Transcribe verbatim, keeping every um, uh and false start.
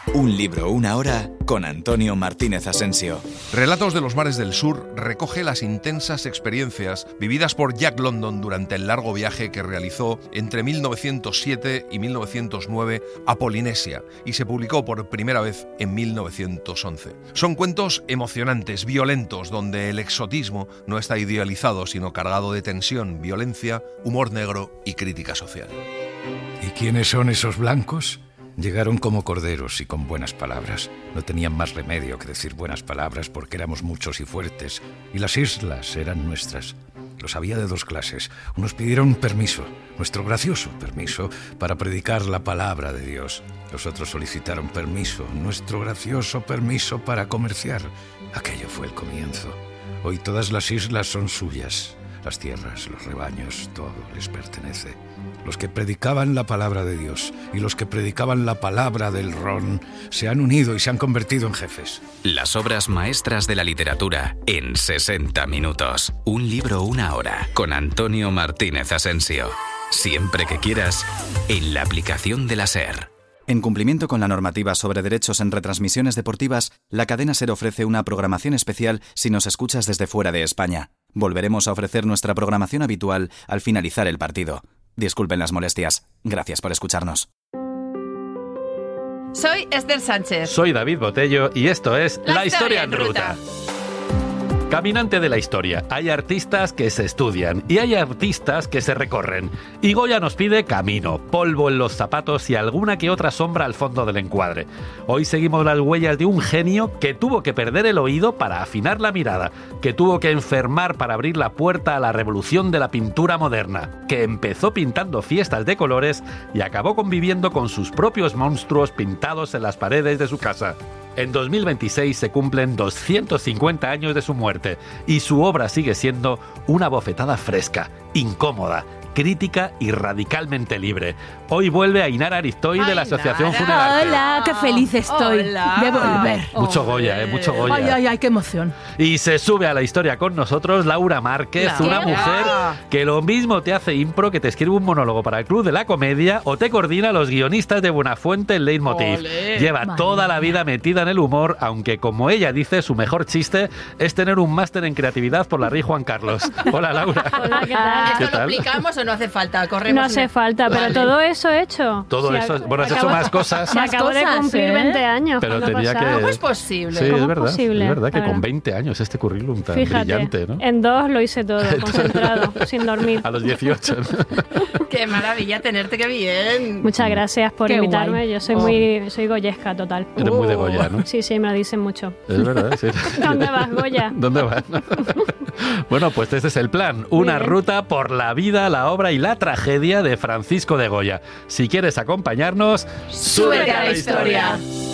Un libro, una hora, con Antonio Martínez Asensio. Relatos de los mares del sur recoge las intensas experiencias vividas por Jack London durante el largo viaje que realizó entre mil novecientos siete y mil novecientos nueve a Polinesia y se publicó por primera vez en mil novecientos once. Son cuentos emocionantes, violentos, donde el exotismo no está idealizado, sino cargado de tensión, violencia, humor negro y crítica social. ¿Y quiénes son esos blancos? Llegaron como corderos y con buenas palabras. No tenían más remedio que decir buenas palabras porque éramos muchos y fuertes, y las islas eran nuestras. Los había de dos clases. Unos pidieron permiso, nuestro gracioso permiso, para predicar la palabra de Dios. Los otros solicitaron permiso, nuestro gracioso permiso para comerciar. Aquello fue el comienzo. Hoy todas las islas son suyas. Las tierras, los rebaños, todo les pertenece. Los que predicaban la palabra de Dios y los que predicaban la palabra del ron se han unido y se han convertido en jefes. Las obras maestras de la literatura en sesenta minutos. Un libro, una hora, con Antonio Martínez Asensio. Siempre que quieras, en la aplicación de la SER. En cumplimiento con la normativa sobre derechos en retransmisiones deportivas, la cadena SER ofrece una programación especial si nos escuchas desde fuera de España. Volveremos a ofrecer nuestra programación habitual al finalizar el partido. Disculpen las molestias. Gracias por escucharnos. Soy Esther Sánchez. Soy David Botello y esto es La, La Historia, Historia en en Ruta. Ruta. Caminante de la historia. Hay artistas que se estudian y hay artistas que se recorren. Y Goya nos pide camino, polvo en los zapatos y alguna que otra sombra al fondo del encuadre. Hoy seguimos las huellas de un genio que tuvo que perder el oído para afinar la mirada, que tuvo que enfermar para abrir la puerta a la revolución de la pintura moderna, que empezó pintando fiestas de colores y acabó conviviendo con sus propios monstruos pintados en las paredes de su casa. En dos mil veintiséis se cumplen doscientos cincuenta años de su muerte y su obra sigue siendo una bofetada fresca, incómoda, crítica y radicalmente libre. Hoy vuelve Ainara Aristoy de la Asociación Funeraria. Hola, qué feliz estoy Hola. de volver. Mucho Goya, eh, mucho Goya. Ay, ay, ay, qué emoción. Y se sube a la historia con nosotros Laura Márquez, Laura. una mujer que lo mismo te hace impro, que te escribe un monólogo para el Club de la Comedia o te coordina los guionistas de Buenafuente en Leitmotiv. Olé. Lleva Madre toda la mía. vida metida en el humor, aunque como ella dice, su mejor chiste es tener un máster en creatividad por la Rey Juan Carlos. Hola, Laura. Hola, ¿qué tal? ¿Esto ¿Qué lo tal? aplicamos o no hace falta? Corremos No en hace el- falta, pero Vale. todo eso he hecho. Todo Sí, eso, ac- bueno, has hecho acabo- más cosas. Me Más acabo de cosas, cumplir ¿eh? veinte años. Pero ¿cuándo tenía pasado? que... ¿Cómo es posible? Sí, ¿Cómo es es verdad. posible? Es verdad La que con verdad. veinte años este currículum tan Fíjate, brillante, ¿no? en dos lo hice todo, concentrado, sin dormir. A los dieciocho. ¿no? Qué maravilla tenerte, qué bien. Muchas gracias por Qué invitarme. guay. Yo soy Oh. muy soy goyesca total. Eres muy de Goya, ¿no? Sí, sí, me lo dicen mucho. Es verdad, sí. ¿Dónde vas, Goya? ¿Dónde vas? Bueno, pues este es el plan. Una bien. ruta por la vida, la obra y la tragedia de Francisco de Goya. Si quieres acompañarnos, Súbete a la historia.